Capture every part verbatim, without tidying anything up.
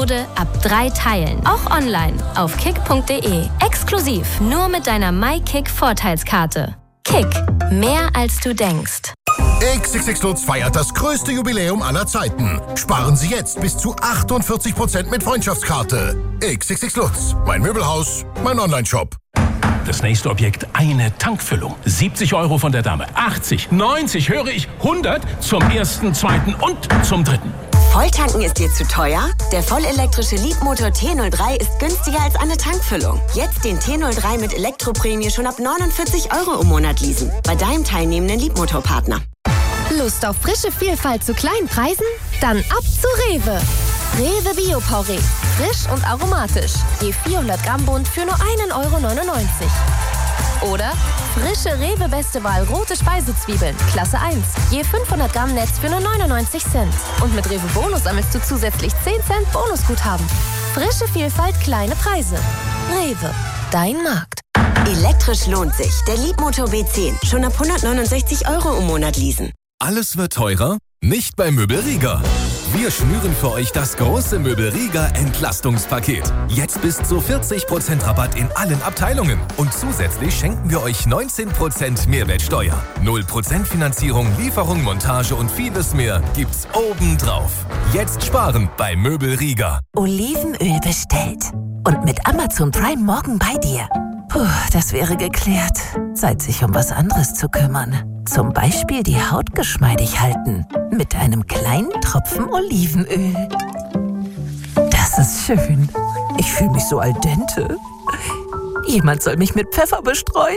Mode ab drei Teilen. Auch online auf kick punkt de. Exklusiv nur mit deiner MyKick-Vorteilskarte. Kick. Mehr als du denkst. X X X Lutz feiert das größte Jubiläum aller Zeiten. Sparen Sie jetzt bis zu achtundvierzig Prozent mit Freundschaftskarte. X X X Lutz, mein Möbelhaus, mein Onlineshop. Das nächste Objekt, eine Tankfüllung. siebzig Euro von der Dame. achtzig, neunzig, höre ich, hundert zum ersten, zweiten und zum dritten. Volltanken ist dir zu teuer? Der vollelektrische Leapmotor T null drei ist günstiger als eine Tankfüllung. Jetzt den T null drei mit Elektroprämie schon ab neunundvierzig Euro im Monat leasen. Bei deinem teilnehmenden Leapmotor-Partner. Lust auf frische Vielfalt zu kleinen Preisen? Dann ab zu Rewe. Rewe Bio-Porree. Frisch und aromatisch. Je vierhundert Gramm Bund für nur einen Euro neunundneunzig. Oder frische Rewe Beste Wahl rote Speisezwiebeln, Klasse eins. Je fünfhundert Gramm Netz für nur neunundneunzig Cent. Und mit Rewe Bonus sammelst du zusätzlich zehn Cent Bonusguthaben. Frische Vielfalt, kleine Preise. Rewe, dein Markt. Elektrisch lohnt sich. Der Leapmotor B zehn. Schon ab hundertneunundsechzig Euro im Monat leasen. Alles wird teurer? Nicht bei Möbelriga. Wir schnüren für euch das große Möbelriga Entlastungspaket. Jetzt bis zu vierzig Prozent Rabatt in allen Abteilungen. Und zusätzlich schenken wir euch neunzehn Prozent Mehrwertsteuer. null Prozent Finanzierung, Lieferung, Montage und vieles mehr gibt's obendrauf. Jetzt sparen bei Möbelriga. Olivenöl bestellt. Und mit Amazon Prime morgen bei dir. Puh, das wäre geklärt. Zeit, sich um was anderes zu kümmern. Zum Beispiel die Haut geschmeidig halten. Mit einem kleinen Tropfen Olivenöl. Das ist schön. Ich fühle mich so al dente. Jemand soll mich mit Pfeffer bestreuen.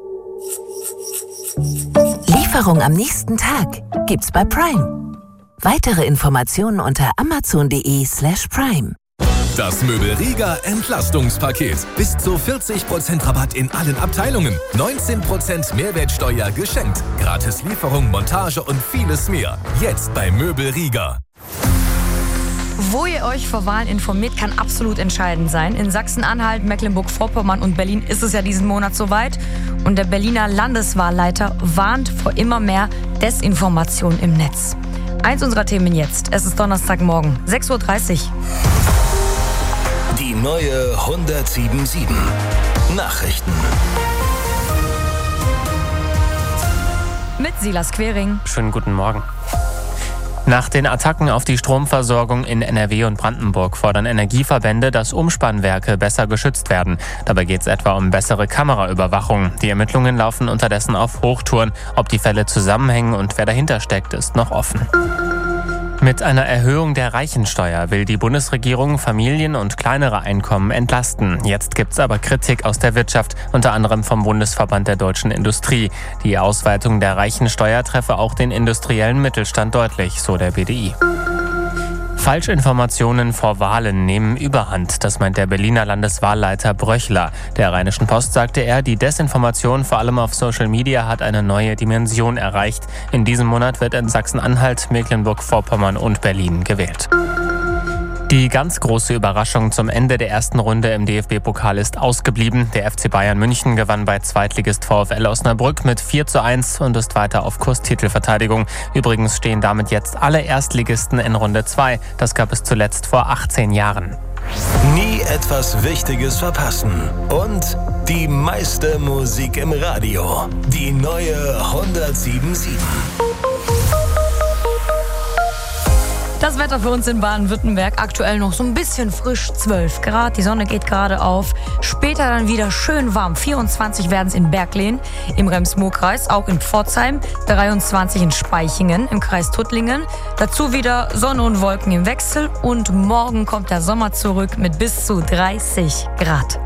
Lieferung am nächsten Tag gibt's bei Prime. Weitere Informationen unter amazon.de slash prime. Das Möbelriga Entlastungspaket. Bis zu vierzig Prozent Rabatt in allen Abteilungen. neunzehn Prozent Mehrwertsteuer geschenkt. Gratis Lieferung, Montage und vieles mehr. Jetzt bei Möbelriga. Wo ihr euch vor Wahlen informiert, kann absolut entscheidend sein. In Sachsen-Anhalt, Mecklenburg-Vorpommern und Berlin ist es ja diesen Monat soweit. Und der Berliner Landeswahlleiter warnt vor immer mehr Desinformation im Netz. Eins unserer Themen jetzt. Es ist Donnerstagmorgen, sechs Uhr dreißig. Die neue hundertsieben Komma sieben. Nachrichten. Mit Silas Quering. Schönen guten Morgen. Nach den Attacken auf die Stromversorgung in N R W und Brandenburg fordern Energieverbände, dass Umspannwerke besser geschützt werden. Dabei geht es etwa um bessere Kameraüberwachung. Die Ermittlungen laufen unterdessen auf Hochtouren. Ob die Fälle zusammenhängen und wer dahinter steckt, ist noch offen. Mit einer Erhöhung der Reichensteuer will die Bundesregierung Familien und kleinere Einkommen entlasten. Jetzt gibt's aber Kritik aus der Wirtschaft, unter anderem vom Bundesverband der deutschen Industrie. Die Ausweitung der Reichensteuer treffe auch den industriellen Mittelstand deutlich, so der B D I. Falschinformationen vor Wahlen nehmen Überhand, das meint der Berliner Landeswahlleiter Bröchler. Der Rheinischen Post sagte er, die Desinformation vor allem auf Social Media hat eine neue Dimension erreicht. In diesem Monat wird in Sachsen-Anhalt, Mecklenburg-Vorpommern und Berlin gewählt. Die ganz große Überraschung zum Ende der ersten Runde im D F B-Pokal ist ausgeblieben. Der F C Bayern München gewann bei Zweitligist VfL Osnabrück mit vier zu eins und ist weiter auf Kurs Titelverteidigung. Übrigens stehen damit jetzt alle Erstligisten in Runde zwei. Das gab es zuletzt vor achtzehn Jahren. Nie etwas Wichtiges verpassen. Und die meiste Musik im Radio. Die neue hundertsieben Komma sieben. Das Wetter für uns in Baden-Württemberg aktuell noch so ein bisschen frisch, zwölf Grad. Die Sonne geht gerade auf. Später dann wieder schön warm. vierundzwanzig werden es in Berglehn, im Rems-Murr-Kreis, auch in Pforzheim. dreiundzwanzig in Spaichingen, im Kreis Tuttlingen. Dazu wieder Sonne und Wolken im Wechsel. Und morgen kommt der Sommer zurück mit bis zu dreißig Grad.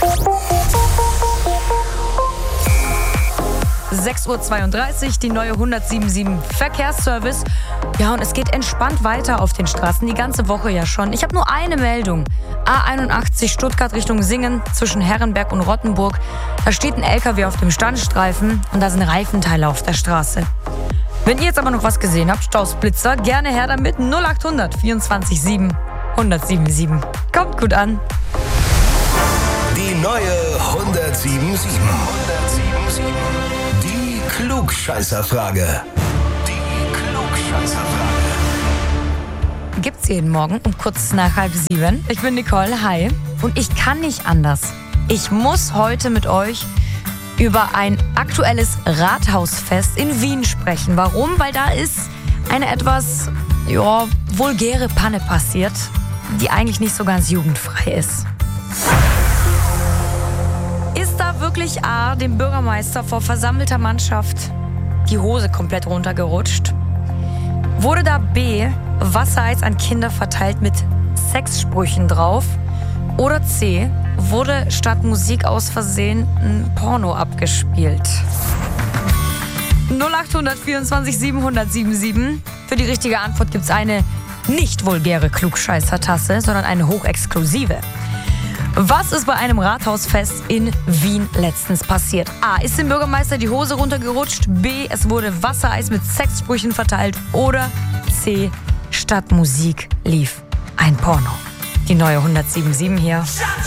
sechs Uhr zweiunddreißig, die neue hundertsieben Komma sieben Verkehrsservice. Ja, und es geht entspannt weiter auf den Straßen, die ganze Woche ja schon. Ich habe nur eine Meldung. A einundachtzig Stuttgart Richtung Singen zwischen Herrenberg und Rottenburg. Da steht ein L K W auf dem Standstreifen und da sind Reifenteile auf der Straße. Wenn ihr jetzt aber noch was gesehen habt, Stausblitzer, gerne her damit. null achthundert vierundzwanzig sieben hundertsieben Komma sieben. Kommt gut an. Die neue hundertsieben Komma sieben. hundertsieben Komma sieben. Die Klugscheißerfrage. Die Klugscheißerfrage. gibt's jeden Morgen um kurz nach halb sieben. Ich bin Nicole, hi. Und ich kann nicht anders. Ich muss heute mit euch über ein aktuelles Rathausfest in Wien sprechen. Warum? Weil da ist eine etwas, ja, vulgäre Panne passiert, die eigentlich nicht so ganz jugendfrei ist. Ist da wirklich A, dem Bürgermeister vor versammelter Mannschaft die Hose komplett runtergerutscht? Wurde da B, Wassereis an Kinder verteilt mit Sexsprüchen drauf? Oder C, wurde statt Musik aus Versehen ein Porno abgespielt? null acht vierundzwanzig siebenhundert siebenundsiebzig. Für die richtige Antwort gibt es eine nicht vulgäre Klugscheißer-Tasse, sondern eine hochexklusive. Was ist bei einem Rathausfest in Wien letztens passiert? A, ist dem Bürgermeister die Hose runtergerutscht? B, es wurde Wassereis mit Sexsprüchen verteilt? Oder C, statt Musik lief ein Porno? Die neue hundertsieben Komma sieben hier.